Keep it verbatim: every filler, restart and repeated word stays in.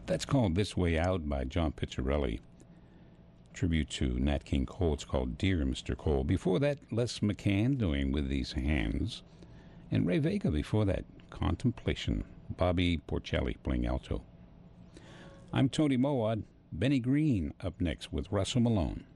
That's called This Way Out by John Picciarelli. Tribute to Nat King Cole. It's called Dear Mister Cole. Before that, Les McCann doing With These Hands. And Ray Vega before that, Contemplation. Bobby Porcelli playing alto. I'm Tony Mowat. Benny Green up next with Russell Malone.